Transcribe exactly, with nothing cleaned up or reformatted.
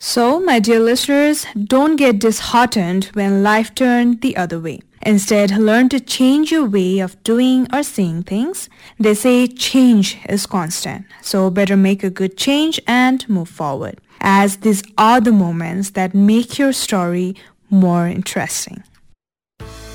So, my dear listeners, don't get disheartened when life turns the other way. Instead, learn to change your way of doing or seeing things. They say change is constant, so better make a good change and move forward, as these are the moments that make your story more interesting.